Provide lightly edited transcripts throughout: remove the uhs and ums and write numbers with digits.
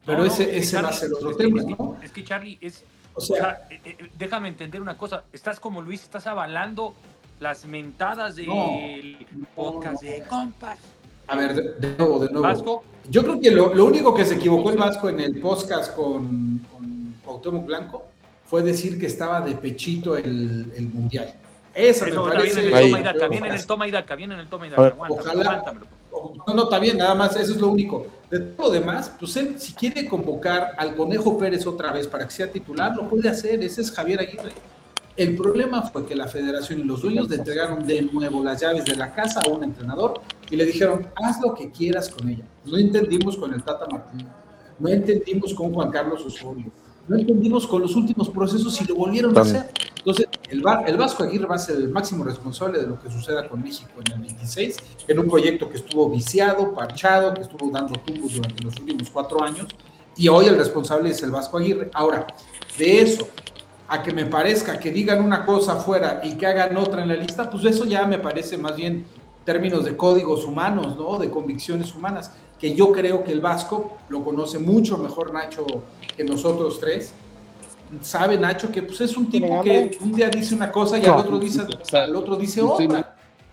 Pero es ese que va a Charlie, ser otro tema, ¿no? Es que Charlie O sea, déjame entender una cosa. Estás como Luis, estás avalando las mentadas no, del no. podcast de compas. A ver, de nuevo. Vasco. Yo creo que lo único que se equivocó el Vasco en el podcast con Cuauhtémoc Blanco fue decir que estaba de pechito el Mundial. Esa me Eso también en parece. el toma y daca, viene en el toma y daca, Ojalá. Aguántamelo. No, está bien, nada más, eso es lo único. De todo lo demás, pues él, si quiere convocar al Conejo Pérez otra vez para que sea titular, lo puede hacer. Ese es Javier Aguirre. El problema fue que la federación y los dueños le entregaron de nuevo las llaves de la casa a un entrenador y le dijeron, haz lo que quieras con ella. No entendimos con el Tata Martino, no entendimos con Juan Carlos Osorio, no entendimos con los últimos procesos y lo volvieron a hacer. Entonces, el Vasco Aguirre va a ser el máximo responsable de lo que suceda con México en el 26, en un proyecto que estuvo viciado, parchado, que estuvo dando tumbos durante los últimos 4 años, y hoy el responsable es el Vasco Aguirre. Ahora, de eso a que me parezca que digan una cosa afuera y que hagan otra en la lista, pues eso ya me parece más bien términos de códigos humanos, ¿no? De convicciones humanas, que yo creo que el Vasco lo conoce mucho mejor Nacho que nosotros tres. Sabe Nacho que pues es un tipo que un día dice una cosa y al otro dice otra.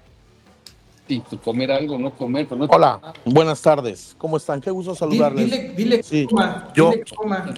Sí, comer algo, no comer. Pero no... Hola, buenas tardes. ¿Cómo están? Qué gusto saludarles. Dile sí, coma, yo, dile coma.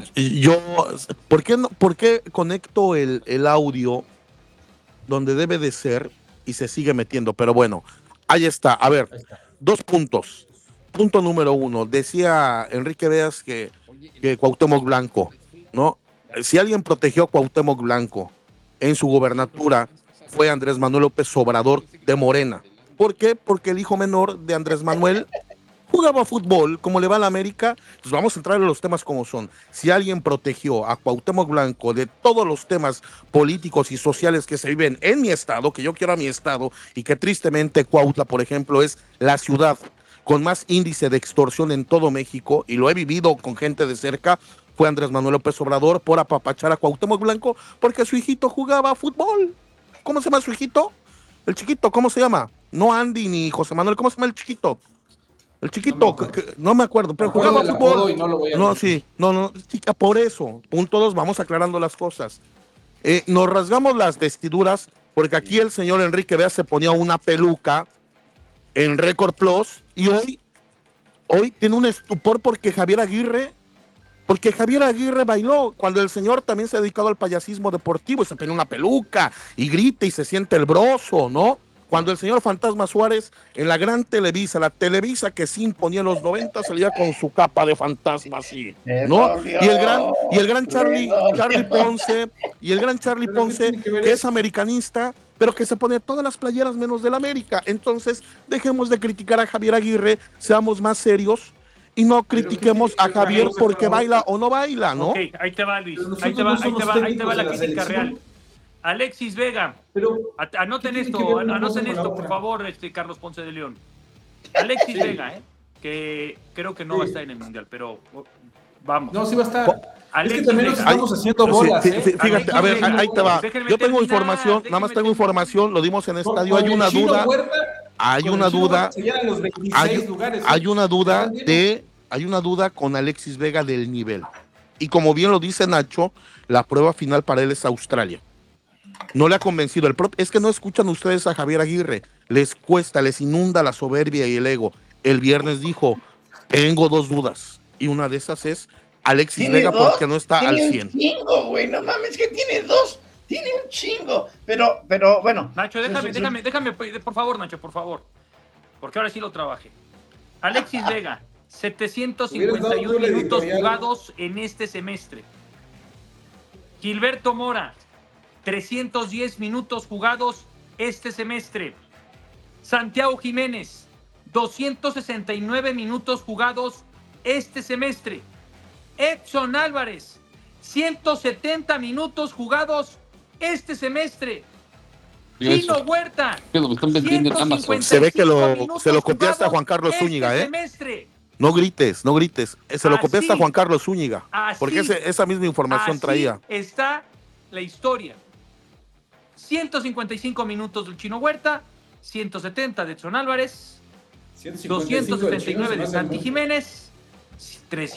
¿Por qué conecto el audio donde debe de ser y se sigue metiendo? Pero bueno, ahí está. A ver, 2 puntos. Punto número 1. Decía Enrique Veas que Cuauhtémoc Blanco, ¿no? Si alguien protegió a Cuauhtémoc Blanco en su gobernatura fue Andrés Manuel López Obrador de Morena. ¿Por qué? Porque el hijo menor de Andrés Manuel jugaba fútbol, como le va a la América. Pues vamos a entrar en los temas como son. Si alguien protegió a Cuauhtémoc Blanco de todos los temas políticos y sociales que se viven en mi estado, que yo quiero a mi estado, y que tristemente Cuautla, por ejemplo, es la ciudad con más índice de extorsión en todo México, y lo he vivido con gente de cerca, fue Andrés Manuel López Obrador por apapachar a Cuauhtémoc Blanco porque su hijito jugaba fútbol. ¿Cómo se llama su hijito? El chiquito, ¿cómo se llama? No Andy ni José Manuel, ¿cómo se llama el chiquito? El chiquito, no me acuerdo, pero jugaba fútbol. No, por eso, punto 2, vamos aclarando las cosas. Nos rasgamos las vestiduras porque aquí el señor Enrique Vea se ponía una peluca en Record Plus y hoy tiene un estupor porque Javier Aguirre bailó cuando el señor también se ha dedicado al payasismo deportivo y se pone una peluca y grita y se siente el broso, ¿no? Cuando el señor Fantasma Suárez en la gran Televisa, la Televisa que sí imponía en los 90, salía con su capa de fantasma así, ¿no? Y el gran Charlie Ponce, que es americanista, pero que se pone todas las playeras menos del América. Entonces, dejemos de criticar a Javier Aguirre, seamos más serios y no critiquemos a Javier porque baila o no baila, ¿no? Ok, ahí te va, Luis. Ahí te va la crítica real. Alexis Vega, anoten esto, por favor, Carlos Ponce de León. Alexis Vega, que creo que no va a estar en el Mundial, pero vamos. No, sí va a estar. Alexis es que también nos estamos haciendo bolas. Fíjate, a ver, ahí te va. Yo tengo información, nada más tengo información, lo dimos en estadio, hay una duda. Hay una duda con Alexis Vega del nivel. Y como bien lo dice Nacho, la prueba final para él es Australia. No le ha convencido. Es que no escuchan ustedes a Javier Aguirre. Les cuesta, les inunda la soberbia y el ego. El viernes dijo, tengo 2 dudas. Y una de esas es Alexis Vega porque no está al 100. Tiene un chingo, güey. No mames, que tiene 2. Tiene un chingo. Pero bueno. Nacho, déjame, por favor, Nacho, por favor. Porque ahora sí lo trabajé. Alexis Vega, 751 minutos jugados en este semestre. Gilberto Mora, 310 minutos jugados este semestre. Santiago Jiménez, 269 minutos jugados este semestre. Edson Álvarez, 170 minutos jugados este semestre. Chino Huerta, se ve que se lo copiaste a Juan Carlos Zúñiga, No grites. Se lo copiaste a Juan Carlos Zúñiga, porque esa misma información traía. Está la historia. 155 minutos del Chino Huerta, 170 de Edson Álvarez, 279 de Santi Jiménez,